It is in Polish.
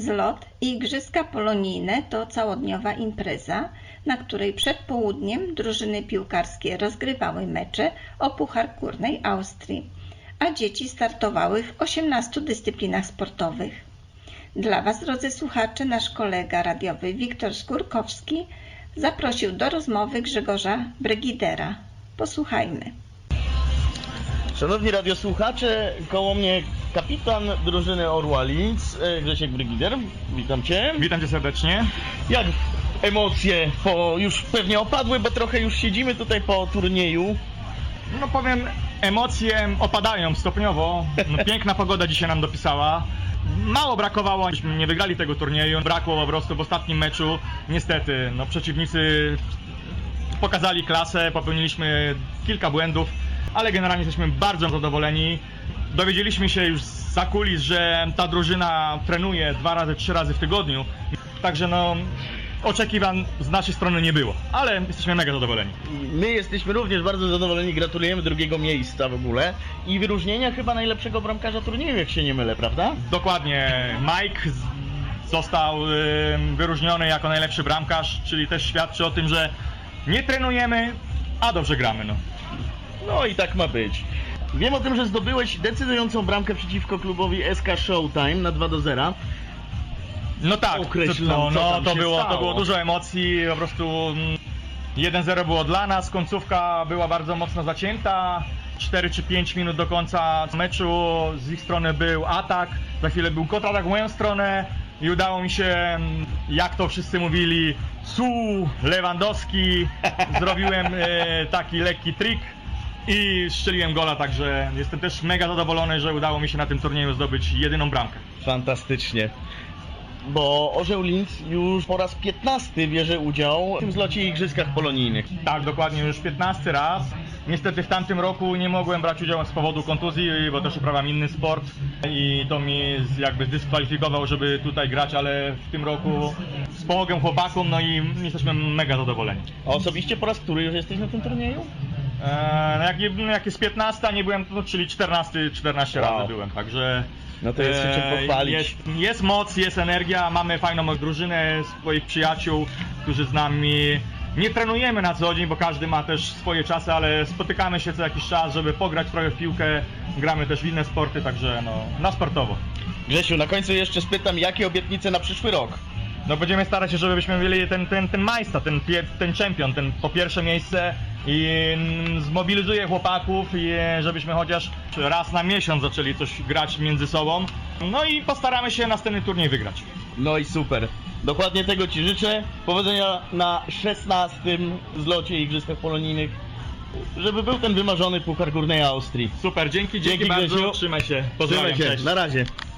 Zlot i Igrzyska Polonijne to całodniowa impreza, na której przed południem drużyny piłkarskie rozgrywały mecze o Puchar Górnej Austrii, a dzieci startowały w 18 dyscyplinach sportowych. Dla Was, drodzy słuchacze, nasz kolega radiowy Wiktor Skórkowski zaprosił do rozmowy Grzegorza Brygidera. Posłuchajmy. Szanowni radiosłuchacze, koło mnie kapitan drużyny Orła Linz, Grzesiek Brygider. Witam Cię. Witam Cię serdecznie. Jak emocje już pewnie opadły, bo trochę już siedzimy tutaj po turnieju. No powiem, emocje opadają stopniowo. Piękna pogoda dzisiaj nam dopisała. Mało brakowało, byśmy nie wygrali tego turnieju. Brakło po prostu w ostatnim meczu. Niestety, przeciwnicy pokazali klasę, popełniliśmy kilka błędów, ale generalnie jesteśmy bardzo zadowoleni. Dowiedzieliśmy się już za kulis, że ta drużyna trenuje 2-3 razy w tygodniu. Także oczekiwań z naszej strony nie było, ale jesteśmy mega zadowoleni. My jesteśmy również bardzo zadowoleni, gratulujemy drugiego miejsca w ogóle i wyróżnienia chyba najlepszego bramkarza turnieju, jak się nie mylę, prawda? Dokładnie, Mike został wyróżniony jako najlepszy bramkarz, czyli też świadczy o tym, że nie trenujemy, a dobrze gramy. No i tak ma być. Wiem o tym, że zdobyłeś decydującą bramkę przeciwko klubowi SK Showtime na 2-0. No tak, to było dużo emocji, po prostu 1-0 było dla nas, końcówka była bardzo mocno zacięta, 4 czy 5 minut do końca meczu, z ich strony był atak, za chwilę był kontratak w moją stronę i udało mi się, jak to wszyscy mówili, Lewandowski, zrobiłem taki lekki trik i strzeliłem gola, także jestem też mega zadowolony, że udało mi się na tym turnieju zdobyć jedyną bramkę. Fantastycznie. Bo Orzeł Linz już po raz 15 bierze udział w tym zlocie i Igrzyskach Polonijnych. Tak, dokładnie, już 15 raz. Niestety w tamtym roku nie mogłem brać udziału z powodu kontuzji, bo też uprawiam inny sport i to mi jakby dyskwalifikował, żeby tutaj grać, ale w tym roku pomogłem chłopakom, i jesteśmy mega zadowoleni. A osobiście po raz który już jesteś na tym turnieju? Jak jest 15, nie byłem, czyli 14 razy byłem, także... No to jest się czym pochwalić. Jest moc, jest energia, mamy fajną drużynę, swoich przyjaciół, którzy z nami nie trenujemy na co dzień, bo każdy ma też swoje czasy, ale spotykamy się co jakiś czas, żeby pograć trochę w piłkę, gramy też w inne sporty, także na sportowo. Grzesiu, na końcu jeszcze spytam, jakie obietnice na przyszły rok? Będziemy starać się, żebyśmy mieli ten majsta, ten czempion, po pierwsze miejsce i zmobilizuję chłopaków i żebyśmy chociaż raz na miesiąc zaczęli coś grać między sobą. I postaramy się następny turniej wygrać. No i super. Dokładnie tego Ci życzę. Powodzenia na 16. zlocie Igrzyskach Polonijnych, żeby był ten wymarzony Puchar Górnej Austrii. Super, dzięki bardzo. Grzesiu. Trzymaj się. Pozdrawiam, Trzymaj się. cześć. Na razie.